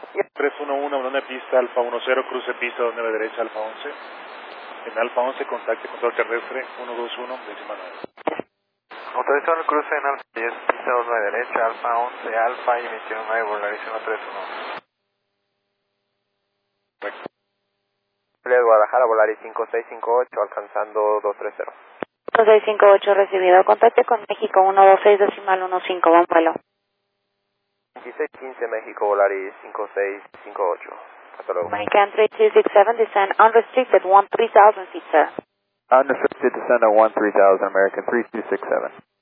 311, abandone pista, Alfa 10, cruce pista 29 derecha, Alfa 11. En Alfa 11, contacte control terrestre 121, décima 9. Autorización al cruce en Alfa 10, pista 29 derecha, Alfa 11, Alfa y 29, Volaris 131. Correcto. Guadalajara, Volaris 5658, alcanzando 230. 2658 recibido. Contacte con México 126 decimal 15, buen vuelo. 2615 México, Volaris 5658. Hasta luego. American 3267, descend unrestricted 13,000 feet, sir. Unrestricted descend on 13,000, American 3267.